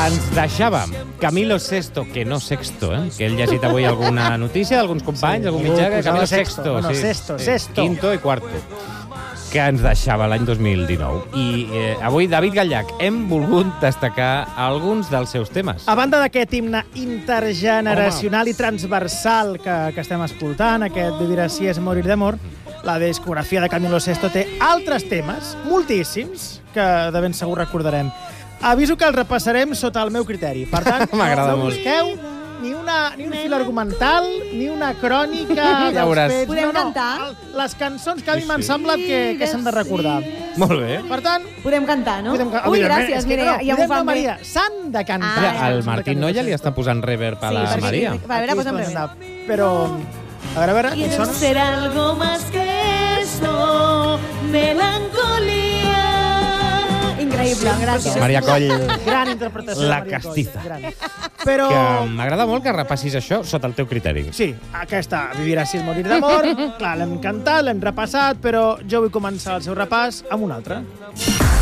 Ens deixava Camilo Sesto, que no Sexto, que he llegit avui alguna notícia d'alguns companys, algun mitjà, que Camilo Sexto. No, Sesto. Quinto i quarto. Que ens deixava l'any 2019. I avui, David Gallac, hem volgut destacar alguns dels seus temes. A banda d'aquest himne intergeneracional i transversal que estem escoltant, aquest Vivir así es morir d'amor, la discografia de Camilo Sesto té altres temes, moltíssims, que de ben segur recordarem. Aviso que els repassarem sota el meu criteri. Per tant, M'agrada no molt. busqueu ni un fil argumental, ni una crònica Ja dels veuràs. fets. Podem cantar? Les cançons que a mi m'han semblat que s'han de recordar. Molt bé. Per tant, Podem cantar, no? evidentment, Ui, gràcies, és que mira, ja m'ho podem, fan bé. Maria, s'han de cantar. Mira, el Martín Noia li està posant reverb a la perquè- Maria. Va, a veure, posa'm Aquí es reverb. poden cantar. Però, a veure, com Quiero sona? ser algo más que esto, melancolía. Increïble, gràcies. Maria Coll, Gran interpretació. La Maria Coll, castiza. gran. Però... que m'agrada molt que repassis això sota el teu criteri. Sí, aquesta, Vivir así es morir d'amor, clar, l'hem cantat, l'hem repassat, però jo vull començar el seu repàs amb una altra.